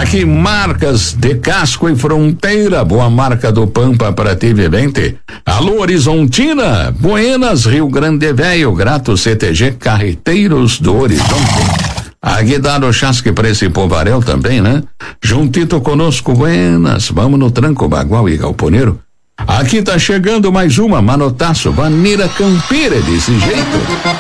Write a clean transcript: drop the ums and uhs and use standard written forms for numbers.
Aqui, Marcas de Casco e Fronteira, boa marca do Pampa para ti, vivente. Alô, Horizontina, Buenas, Rio Grande Velho, Grato CTG, Carreteiros do Horizonte. Aguidado Chasque para esse povaréu também, né? Juntito conosco, Buenas, vamos no tranco, Bagual e Galponeiro. Aqui tá chegando mais uma, Manotaço, Vanira Campira, desse jeito.